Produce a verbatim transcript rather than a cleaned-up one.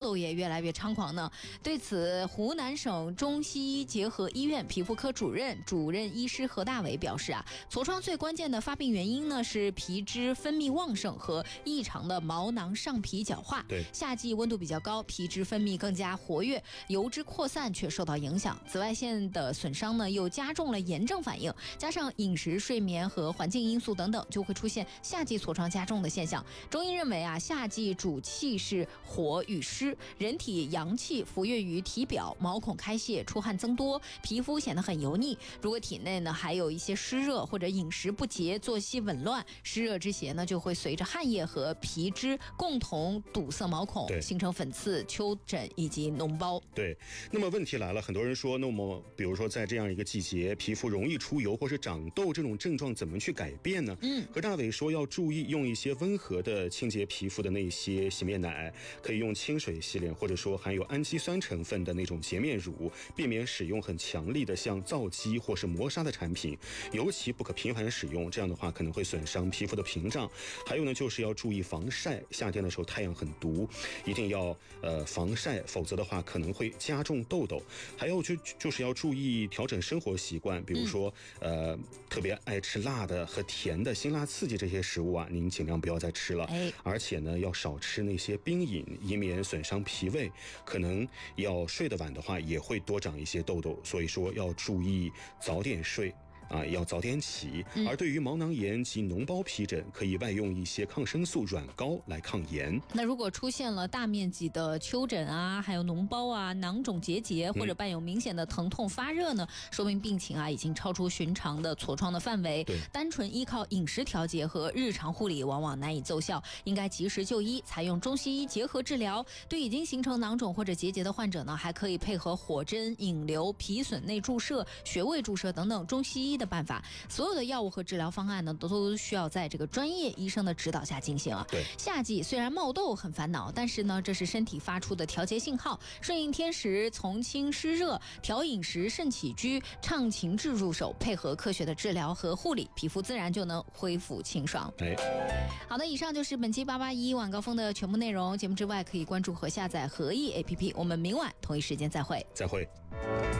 痘也越来越猖狂呢。对此，湖南省中西医结合医院皮肤科主任、主任医师何大伟表示啊，痤疮最关键的发病原因呢是皮脂分泌旺盛和异常的毛囊上皮角化。 对， 夏季温度比较高，皮脂分泌更加活跃，油脂扩散却受到影响。紫外线的损伤呢，又加重了炎症反应，加上饮食、睡眠和环境因素等等，就会出现夏季痤疮加重的现象。中医认为啊，夏季主气是火与湿，人体阳气浮跃于体表，毛孔开泄，出汗增多，皮肤显得很油腻。如果体内呢还有一些湿热，或者饮食不节、作息紊乱，湿热之邪呢就会随着汗液和皮脂共同堵塞毛孔，形成粉刺、丘疹以及脓包。 对，那么问题来了，很多人说，那么比如说在这样一个季节，皮肤容易出油或是长痘这种症状怎么去改变呢？嗯，何大伟说要注意用一些温和的清洁皮肤的那些洗面奶，可以用清水洗脸，或者说含有氨基酸成分的那种洁面乳，避免使用很强力的像皂基或是磨砂的产品，尤其不可频繁使用，这样的话可能会损伤皮肤的屏障。还有呢，就是要注意防晒，夏天的时候太阳很毒，一定要呃防晒，否则的话可能会加重痘痘。还有就就是要注意调整生活习惯，比如说、嗯、呃特别爱吃辣的和甜的、辛辣刺激这些食物啊，您尽量不要再吃了。哎，而且呢要少吃那些冰饮，以免损伤脾胃。可能要睡得晚的话，也会多长一些痘痘，所以说要注意早点睡。啊，要早点起。而对于毛囊炎及脓包皮疹，可以外用一些抗生素软膏来抗炎。 那如果出现了大面积的丘疹啊，还有脓包啊、囊肿结节，或者伴有明显的疼痛发热呢，嗯、说明病情啊已经超出寻常的痤疮的范围。单纯依靠饮食调节和日常护理往往难以奏效，应该及时就医，采用中西医结合治疗。对已经形成囊肿或者结节的患者呢，还可以配合火针、引流、皮损内注射、穴位注射等等中西医的办法。所有的药物和治疗方案呢，都需要在这个专业医生的指导下进行啊。 对， 夏季虽然冒痘很烦恼，但是呢，这是身体发出的调节信号。顺应天时，从轻湿热，调饮食，慎起居，畅情志入手，配合科学的治疗和护理，皮肤自然就能恢复清爽。 哎， 好的，以上就是本期八八一晚高峰的全部内容。节目之外，可以关注和下载和易 A P P。我们明晚同一时间再会。 再会。